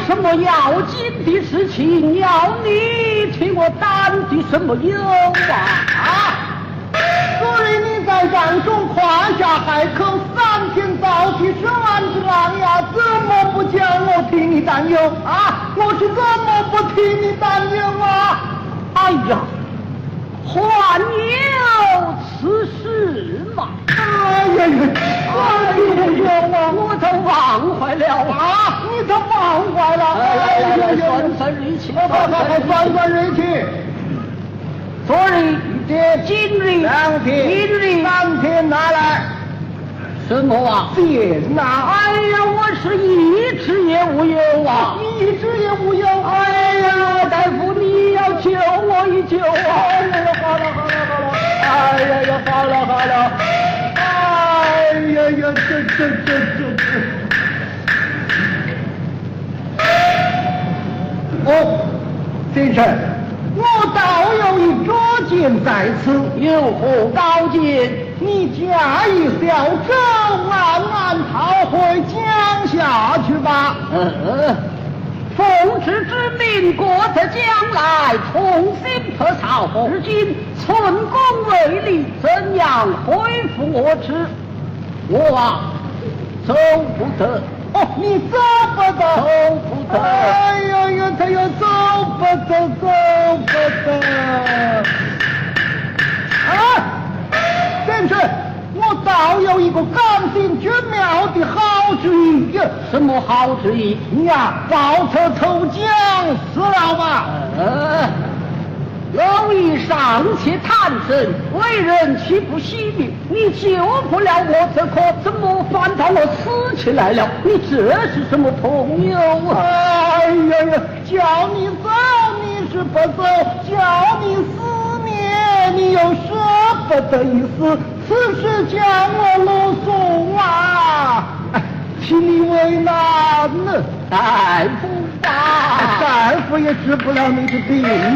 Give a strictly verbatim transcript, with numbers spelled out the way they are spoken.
什么要紧的事情要你替我担的什么忧啊？ 所以你在战中胯下海口，三天早起十万只狼呀，怎么不叫我替你担忧啊？我是怎么不替你担忧啊？ 哎呀，还有此事吗？ 哎呀呀，哎呀呀， 我都忘怀了啊！你都忘怀了？ 哎呀呀，算算日期， 好好好，算算日期。 昨日、今日、 两天、 今日、 三天拿来。 什么啊？ tiền呐！ 哎呀，我是一直也无忧啊！ 你一直也无忧。 哎呀，大夫，你要救我一救啊！ 哎呀，好了好了好了！哎呀呀，好了好了！哎呀呀，这这这这这！哦，先生，我倒有一拙见在此， 有何高见？ 你驾一小舟，慢慢逃回江下去吧。 呃，奉旨之命，国策将来重新破曹，至今寸功未立，怎样恢复我之？我啊，走不得。 哦，你走不得， 走不得。 哎呀呀，他又走不得，走不得。啊！先生，我倒有一个刚性绝妙的好主意呀！ 什么好主意？ 你呀，报仇投江死了吧！ 呃，蝼蚁尚且贪生，为人岂不惜命？你救不了我，这可怎么反倒我死起来了？你这是什么朋友啊？ 哎呀呀，叫你走你是不走，叫你死灭你又舍不得一死，此事将我露送啊！哎，替你为难呢， 大夫啊， 大夫也治不了你的病